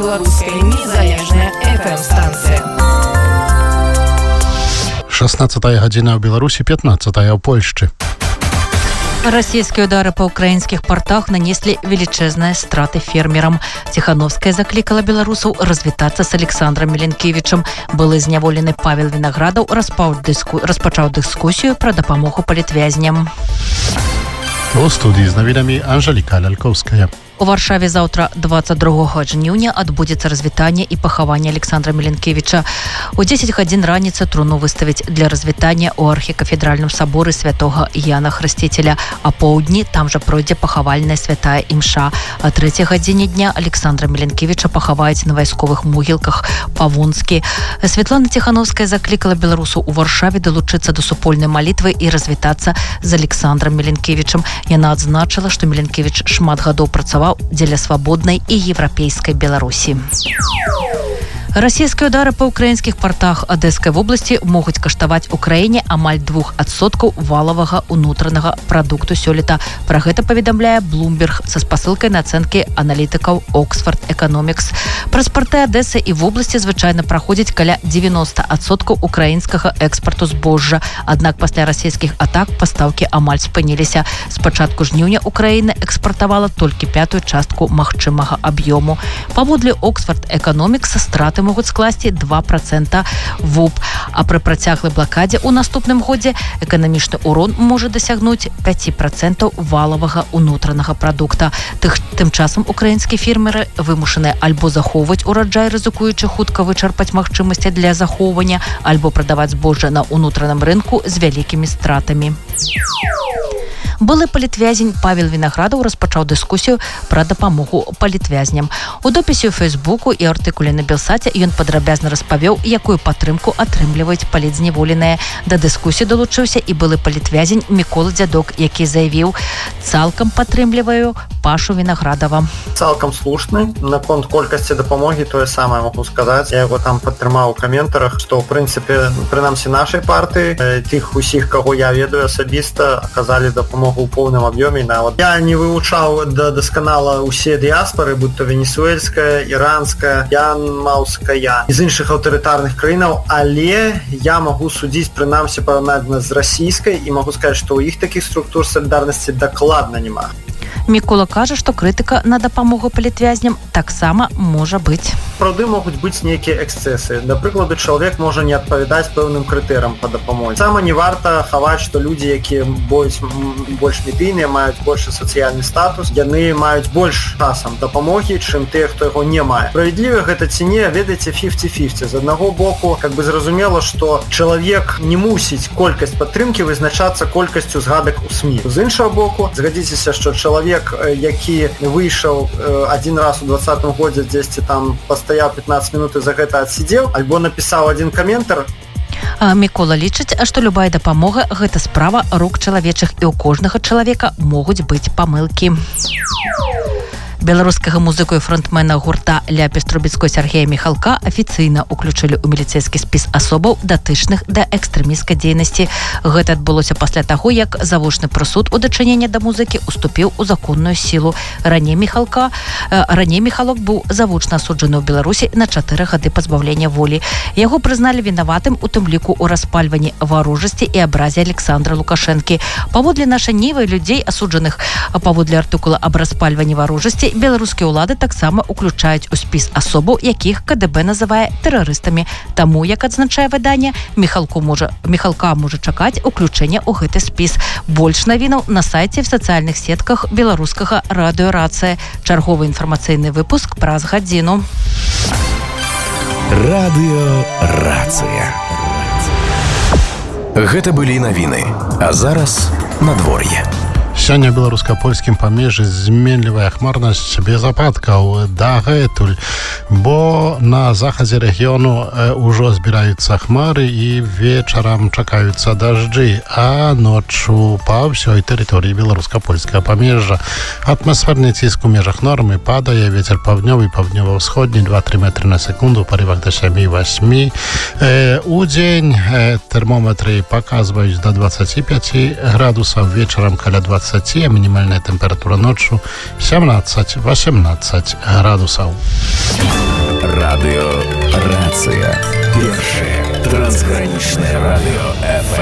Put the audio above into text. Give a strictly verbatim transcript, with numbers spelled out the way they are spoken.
Белорусская незалежная эф эм-станция. шестнадцатая гадзіна ў Беларусі, пятнадцатая ў Польшчы. Российские удары по украинских портах нанесли величезные страты фермерам. Тихановская закликала белорусов развитаться с Александром Миленкевичем. Был зняволены Павел Виноградов, диску... распочал дискуссию про допомогу политвязням. У студии з навінамі Анжеліка Ляльковская. У Варшаве завтра, двадцать другого жніўня, адбудзецца развітанне і пахаванне Александра Миленкевича. У десять гадзін раніцы труну выставяць для развітання ў архікафедральным саборы святога Яна Хрысціцеля. А поўдні там жа пройдзе пахавальная святая імша. А трэцяй гадзіне дня Александра Миленкевича пахаваюць на вайсковых могілках па-вунскі. Святлана Тихановская заклікала беларусаў у Варшаве далучыцца да супольнай малітвы і развітацца з Александром Миленкевичем. Яна адзначыла, што Миленкевич шмат гадоў працаваў дзеля свабоднай і еўрапейскай Беларусі. Российские удары по украинских портах Одесской области могут каштаваць Украине амаль двух адсоткаў валового унутранага продукту сёлета. Про гэта паведамляе Bloomberg со спасылкай на ацэнкі аналітыкаў Oxford Economics. Праз порты Одессы і в области звычайна праходзіць каля девяносто адсоткаў украінскага экспорту збожжа. Аднак пасля расійскіх атак пастаўкі амаль спыніліся. З пачатку жніўня Украіна экспартавала толькі пятую частку магчымага аб'ёму. Паводле Oxford Economics страты могуць скласці два процента ВУП, а пры працяглай блакадзе ў наступным годзе эканамічны урон можа дасягнуць пять процентаў валовага унутранага прадукта. Тых, тым часам украінскія фермеры вымушаныя альбо захоўваць ураджай, рызыкуючы хутка вычарпаць магчымасці для захоўвання, альбо прадаваць збожжа на ўнутраным рынку з вялікімі стратамі. Былы палітвязень Павел Виноградов распачаў дыскусію пра дапамогу палітвязням. У допісе ў Фейсбуку і артыкуле на Белсаце ён падрабязна распавёў, якую падтрымку атрымліваюць палітзняволеныя. Да дыскусіі далучыўся і былы палітвязень Мікола Дзядок, які заявіў: «Цалкам падтрымліваю Пашу Виноградова». Цалкам слушны. Наконт колькасці дапамогі тое самае могу сказаць. Я яго там падтрымаў у каментарах, што ў прынцыпе, прынамсі нашай партыі, тых усіх, каго я ведаю асабіста, аказалі дапамогу у поўным аб'ёме. Нават я не вывучаў да дасканала усе дыяспары, будь то венесуэльская, іранская, янмаўская, з іншых аўтарытарных краінаў, але я магу судзіць прынамсі параўнальна з расійскай і магу сказаць, што ў іх такіх структур салідарнасці дакладна няма. Мікола кажа, што крытыка на дапамогу палітвязням таксама можа быць. Праўды могуць быць нейкія эксцэсы. Да прыкладу, чалавек можа не адпавядаць пэўным крытэрам па дапамозе. Сама не варта хаваць, што людзі, якія больш, больш медыйныя, маюць большы сацыяльны статус, яны маюць больш часам дапамогі, чым тыя, хто яго не мае. Справядліва гэта ці не, ведаеце, пяцьдесят на пяцьдесят. З аднаго боку, как бы зразумела, што чалавек не мусіць колькасць падтрымкі вызначацца колькасцю згадак у СМІ. З іншага боку, згадзіцеся, што чалавек, які выйшаў один раз у двадцатым годзе дзесьці там пастаяў пятнадцать минут і за гэта адсидзеў, альбо напісаў один каментар. Мікола лічыць, што любая дапамога – гэта справа рук чалавечых, і ў кожнага чалавека могуць быць памылкі. Беларускага музыку і фронтмена гурта Ляпіс Трубецкой Сергея Михалка афіцыйна ўключылі ў міліцэйскі спіс асобаў, датычных да экстрэмісцкай дзейнасці. Гэта адбылося пасля таго, як завочны прысуд у дачыненні да музыкі уступіў у законную сілу. Раней Михалка, э, раней Михалок быў завочна асуджаны ў Беларусі на чатыры гады пазбаўлення волі. Яго прызналі вінаватым у тым ліку ў распальванні варожасці і абразе Александра Лукашэнкі. Паводле нашай нівы людзей асуджаных паводле артыкула аб распальванні варожасці беларускія ўлады таксама уключаюць у спіс асобаў, якіх КДБ называе тэрарыстамі. Таму, як адзначае выданне, Михалку можа, Михалка можа чакаць уключэння ў гэты спіс. Больш навінаў на сайце в сацыяльных сетках беларускага радыё Рацыя. Чарговы інфармацыйны выпуск праз гадзіну. Радыё Рацыя. Гэта былі навіны. А зараз надвор'е. Сёння беларуска-польскім памежжы зменлівая хмарнасць без ападкаў дагэтуль, бо на захадзе рэгіёну ўжо збіраюцца хмары і вечарам чакаюцца дажджы, а ноччу па ўсёй тэрыторыі беларуска-польскага памежжа атмасферны ціск у межах нормы падае, вецер паўднёвы, паўднёва-ўсходні два-тры метры на секунду, парывах да сем-восемь. Удзень тэрмометры паказваюць да двадцати пяти градусаў, вечарам каля двадцати, а минимальная температура ночью семнадцать-восемнадцать градусов. Радыё Рацыя. Першае трансгранічнае радыё эф эм.